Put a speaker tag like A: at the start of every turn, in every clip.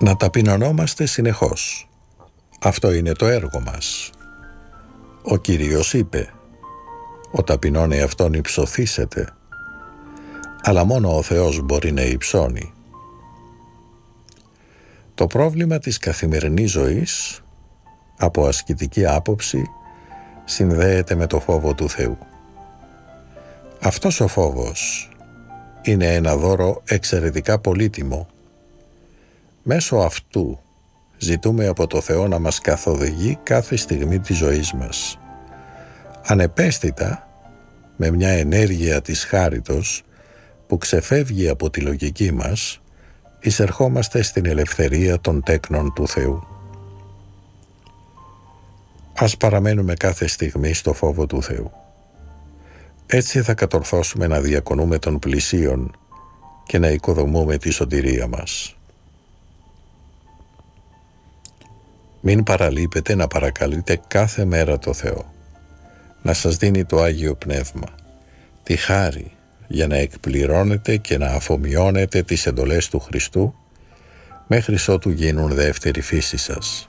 A: Να ταπεινωνόμαστε συνεχώς. Αυτό είναι το έργο μας. Ο Κύριος είπε: «Ο ταπεινών εαυτόν υψωθήσετε», αλλά μόνο ο Θεός μπορεί να υψώνει. Το πρόβλημα της καθημερινής ζωής, από ασκητική άποψη, συνδέεται με το φόβο του Θεού. Αυτός ο φόβος είναι ένα δώρο εξαιρετικά πολύτιμο. Μέσω αυτού ζητούμε από το Θεό να μας καθοδηγεί κάθε στιγμή της ζωής μας. Ανεπαίσθητα, με μια ενέργεια της χάριτος που ξεφεύγει από τη λογική μας, εισερχόμαστε στην ελευθερία των τέκνων του Θεού. Ας παραμένουμε κάθε στιγμή στο φόβο του Θεού. Έτσι θα κατορθώσουμε να διακονούμε των πλησίων και να οικοδομούμε τη σωτηρία μας. Μην παραλείπετε να παρακαλείτε κάθε μέρα το Θεό να σας δίνει το Άγιο Πνεύμα, τη χάρη για να εκπληρώνετε και να αφομοιώνετε τις εντολές του Χριστού μέχρι ότου γίνουν δεύτερη φύση σας.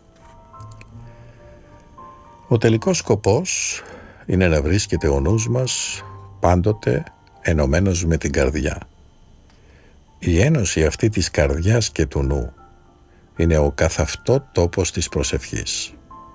A: Ο τελικός σκοπός είναι να βρίσκεται ο νους μας πάντοτε ενωμένος με την καρδιά. Η ένωση αυτή της καρδιάς και του νου είναι ο καθ' αυτό τόπος της προσευχής.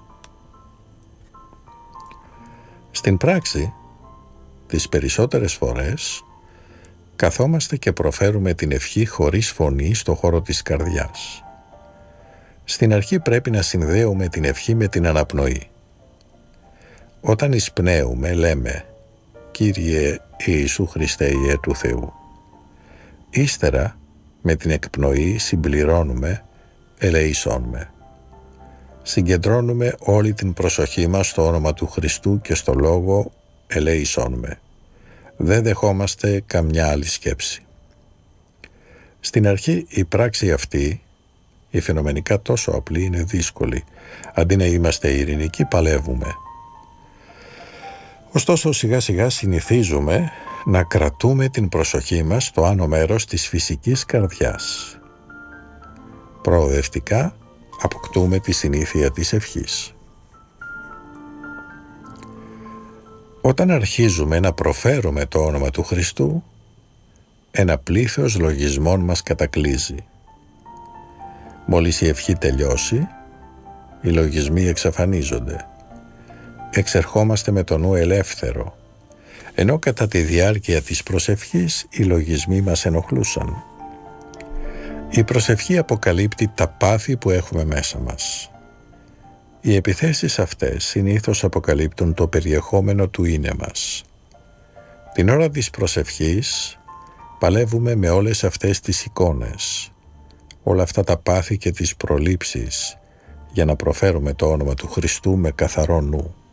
A: Στην πράξη, τις περισσότερες φορές, καθόμαστε και προφέρουμε την ευχή χωρίς φωνή στο χώρο της καρδιάς. Στην αρχή πρέπει να συνδέουμε την ευχή με την αναπνοή. Όταν εισπνέουμε λέμε «Κύριε Ιησού Χριστέ Υιέ του Θεού». Ύστερα με την εκπνοή συμπληρώνουμε «Ελεήσον με». Συγκεντρώνουμε όλη την προσοχή μας στο όνομα του Χριστού και στο λόγο «Ελεήσον με». Δεν δεχόμαστε καμιά άλλη σκέψη. Στην αρχή η πράξη αυτή, η φαινομενικά τόσο απλή, είναι δύσκολη. Αντί να είμαστε ειρηνικοί, παλεύουμε. Ωστόσο σιγά σιγά συνηθίζουμε να κρατούμε την προσοχή μας στο άνω μέρος της φυσικής καρδιάς. Προοδευτικά αποκτούμε τη συνήθεια της ευχής. Όταν αρχίζουμε να προφέρουμε το όνομα του Χριστού, ένα πλήθος λογισμών μας κατακλείζει. Μόλις η ευχή τελειώσει, οι λογισμοί εξαφανίζονται. Εξερχόμαστε με το νου ελεύθερο, ενώ κατά τη διάρκεια της προσευχής οι λογισμοί μας ενοχλούσαν. Η προσευχή αποκαλύπτει τα πάθη που έχουμε μέσα μας. Οι επιθέσεις αυτές συνήθως αποκαλύπτουν το περιεχόμενο του είναι μας. Την ώρα της προσευχής παλεύουμε με όλες αυτές τις εικόνες, όλα αυτά τα πάθη και τις προλήψεις, για να προφέρουμε το όνομα του Χριστού με καθαρό νου.